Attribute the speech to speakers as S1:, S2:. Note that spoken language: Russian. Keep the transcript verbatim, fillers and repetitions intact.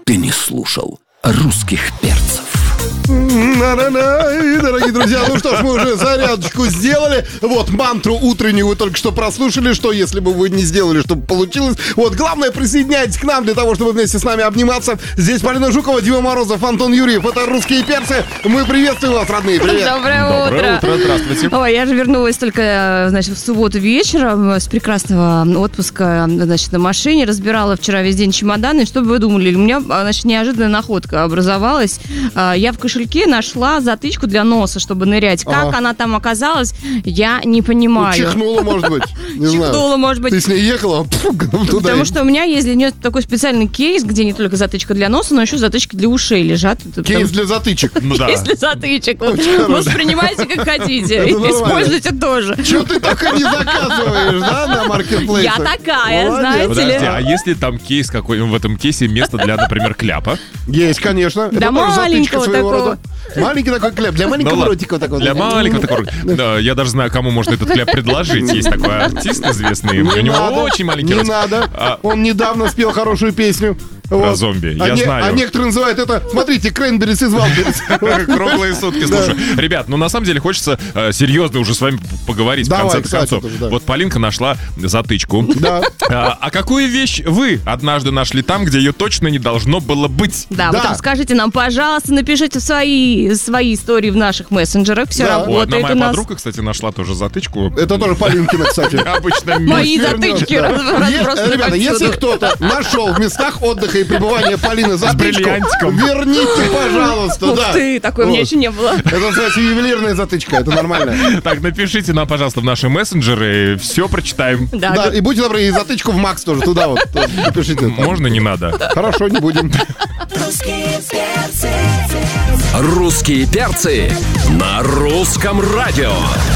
S1: ты не слушал русских перцев.
S2: Дорогие друзья, ну что ж, мы уже зарядочку сделали. Вот, мантру утреннюю вы только что прослушали. Что, если бы вы не сделали, чтобы получилось? Вот, главное, присоединяйтесь к нам для того, чтобы вместе с нами обниматься. Здесь Полина Жукова, Дима Морозов, Антон Юрьев. Это «Русские перцы». Мы приветствуем вас, родные. Привет.
S3: Доброе утро.
S4: Доброе утро, здравствуйте.
S3: Ой, я же вернулась только, значит, в субботу вечером с прекрасного отпуска, значит, на машине. Разбирала вчера весь день чемоданы. И что бы вы думали? У меня, значит, неожиданная находка образовалась. Я в кошельке нашла затычку для носа, чтобы нырять. Как
S2: Ага.
S3: она там оказалась, я не понимаю.
S2: Ну, чихнула, может быть. Не знаю.
S3: Чихнула, может быть.
S2: Ты с ней ехала? Пфу, туда.
S3: Потому что у меня есть для нее такой специальный кейс, где не только затычка для носа, но еще затычки для ушей лежат.
S2: Кейс для затычек.
S4: Ну да.
S3: Кейс для затычек. Вот, воспринимайте как хотите.
S2: Это нормально.
S3: Используйте тоже.
S2: Чего ты только не заказываешь, да, на маркетплейсе?
S3: Я такая,
S2: Молодец.
S3: знаете
S4: Подожди,
S3: ли.
S4: а если там кейс какой, в этом кейсе место для, например, кляпа?
S2: Есть, конечно.
S3: Для
S2: Это тоже затычка
S3: маленького
S2: своего
S3: такого.
S2: рода. Маленький такой кляп. Для маленького
S4: Ну ладно.
S2: ротика такой.
S4: Для маленького такого. Да, я даже знаю, кому можно этот кляп предложить. Есть такой артист известный, у
S2: Не
S4: него
S2: надо,
S4: очень маленький
S2: не
S4: рот.
S2: надо.
S4: А-
S2: Он недавно спел хорошую песню.
S4: Про зомби,
S2: а
S4: я знаю.
S2: А некоторые называют это, смотрите, Кренберис из Валберис.
S4: Круглые сутки, слушай. Ребят, ну на самом деле хочется э, серьезно уже с вами поговорить
S2: Давай,
S4: в конце
S2: кстати,
S4: концов.
S2: тоже, да.
S4: Вот Полинка нашла затычку.
S2: Да.
S4: А, а какую вещь вы однажды нашли там, где ее точно не должно было быть?
S3: Да,
S2: Да.
S3: вы там скажите нам, пожалуйста, напишите свои, свои истории в наших мессенджерах. Все
S2: Да.
S4: О, одна
S3: работает
S4: моя
S3: у нас.
S4: подруга, кстати, нашла тоже затычку.
S2: Это тоже Полинкина, кстати.
S4: Обычно
S3: Мои
S2: Вернёшь,
S3: затычки
S2: да.
S3: раз-
S2: Е-
S3: разбросаны
S2: Ребята,
S3: повсюду.
S2: если кто-то нашел в местах отдыха и пребывания Полины затычку,
S4: бриллиантиком.
S2: верните, пожалуйста.
S3: Ух
S2: да.
S3: ты, такой у меня
S2: Вот.
S3: еще не было.
S2: Это называется ювелирная затычка, это нормально.
S4: Так, напишите нам, пожалуйста, в наши мессенджеры, все прочитаем.
S3: Да,
S2: Да,
S3: да.
S2: и будьте добры, и затычку в Макс тоже, туда вот. тоже напишите.
S4: Можно, не надо?
S2: Хорошо, не будем.
S1: Русские перцы на русском радио.